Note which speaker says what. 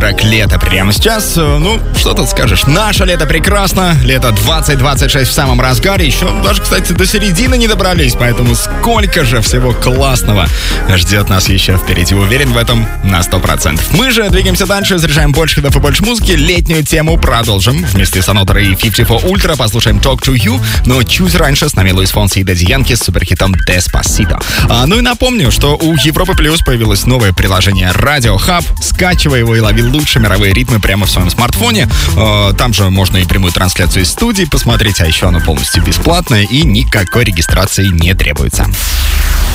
Speaker 1: трек «Лето» прямо сейчас. Ну, что тут скажешь? Наше лето прекрасно. Лето 2026 в самом разгаре. Еще даже, кстати, до середины не добрались. Поэтому сколько же всего классного ждет нас еще впереди. Уверен в этом на 100%. Мы же двигаемся дальше, заряжаем больше хитов и больше музыки. Летнюю тему продолжим. Вместе с Another и 54 Ultra послушаем Talk to You. Но чуть раньше с нами Луис Фонси и Дэдди Янки с суперхитом Despacito. Ну и напомню, что у Европы Плюс появилось новое приложение Radio Hub. Скачивай его и лови лучшие мировые ритмы прямо в своем смартфоне. Там же можно и прямую трансляцию из студии посмотреть, а еще оно полностью бесплатное и никакой регистрации не требуется.